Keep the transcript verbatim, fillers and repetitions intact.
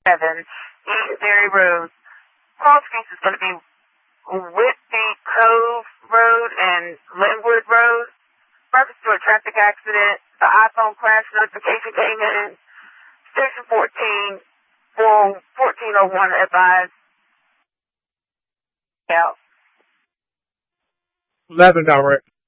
seven, Eastbury Road. Cross streets is going to be Whitby Cove Road and Linwood Road. Reference to a traffic accident. The iPhone crash notification came in. Station fourteen, fourteen oh one advised. Yeah. eleven direct.